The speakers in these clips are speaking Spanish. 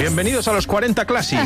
Bienvenidos a los 40 Classic.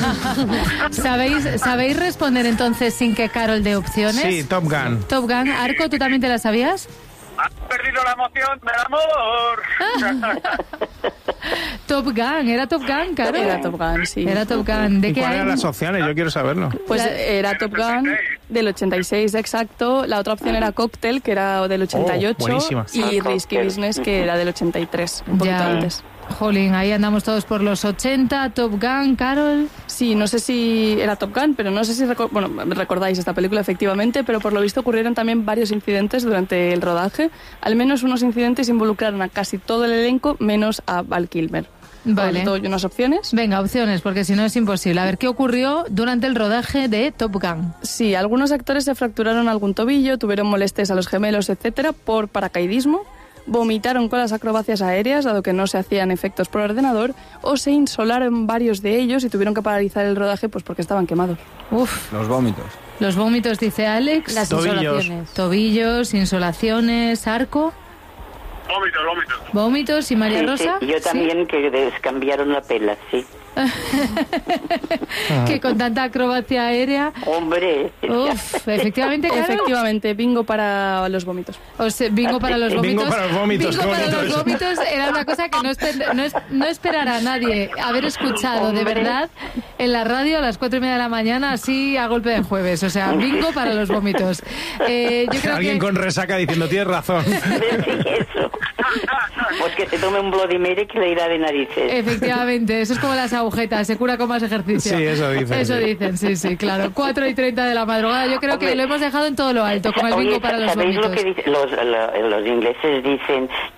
¿Sabéis responder entonces sin que Carol dé opciones? Sí, Top Gun. Top Gun. Arco, ¿tú también te la sabías? Has perdido la emoción del amor. Top Gun, ¿era Top Gun, Carol? Era Top Gun, sí. Era Top Gun. ¿De ¿Y qué cuáles eran año? las opciones? Yo quiero saberlo. Pues era Top Gun del 86, exacto. La otra opción era Cocktail, que era del 88. buenísima. Y Risky Business, que era del 83, un poquito Ya. antes. Jolín, ahí andamos todos por los 80. Top Gun, Carol. Sí, no sé si era Top Gun, pero no sé si recordáis esta película efectivamente, pero por lo visto ocurrieron también varios incidentes durante el rodaje. Al menos unos incidentes involucraron a casi todo el elenco, menos a Val Kilmer. Vale. ¿Doy unas opciones? Venga, opciones, porque si no es imposible. A ver, ¿qué ocurrió durante el rodaje de Top Gun? Sí, algunos actores se fracturaron algún tobillo, tuvieron molestias a los gemelos, etcétera, por paracaidismo. Vomitaron con las acrobacias aéreas, dado que no se hacían efectos por ordenador, o se insolaron varios de ellos y tuvieron que paralizar el rodaje pues porque estaban quemados. Uf, Los vómitos. los vómitos, dice Alex. Las Tobillos. insolaciones. Tobillos, insolaciones, Arco. Vómitos. Vómitos y María Rosa. Sí, yo también, que cambiaron la pela, sí. Que con tanta acrobacia aérea. Hombre, Uf, efectivamente, Carol. Efectivamente, bingo para los vómitos. Bingo para los vómitos. Bingo para los vómitos, Bingo qué para bonito los eso. vómitos era una cosa que no esperará a nadie haber escuchado de verdad en la radio a las 4:30 de la mañana, así a golpe de jueves. O sea, bingo para los vómitos. Yo creo Alguien que... con resaca diciendo, tienes razón. eso. Pues que se tome un Bloody Mary que le irá de narices. Efectivamente, eso es como las agujetas, se cura con más ejercicio. Sí, eso dicen. Eso dicen, sí, claro. 4:30 de la madrugada, yo creo que Hombre. lo hemos dejado en todo lo alto, con el bingo Oye, para los ¿sabéis vómitos. lo que dicen? Los ingleses dicen